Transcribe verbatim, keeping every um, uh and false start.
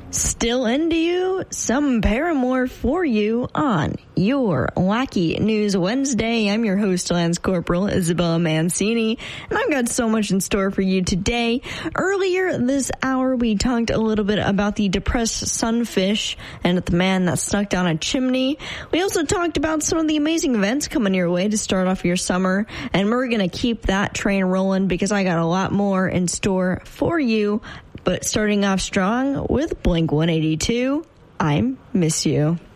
Still into you? Some Paramore for you on your Wacky News Wednesday. I'm your host, Lance Corporal Isabella Mancini, and I've got so much in store for you today. Earlier this hour, we talked a little bit about the depressed sunfish and the man that stuck down a chimney. We also talked about some of the amazing events coming your way to start off your summer, and we're going to keep that train rolling because I got a lot more in store for you. But starting off strong with Blink one eighty-two, I Miss You.